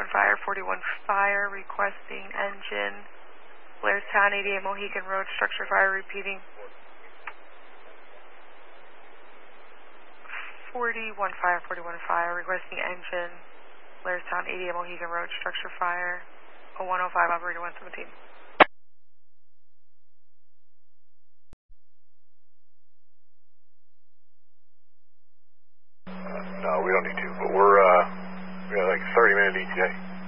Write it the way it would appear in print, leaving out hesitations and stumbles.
Fire, 41 Fire, requesting engine. Blairstown, 88 Mohican Road, structure fire, repeating. 41 Fire, requesting engine. Blairstown, 88 Mohican Road, structure fire. 0105, operator 117. No, we don't need to, but we got like 30 minute ETA.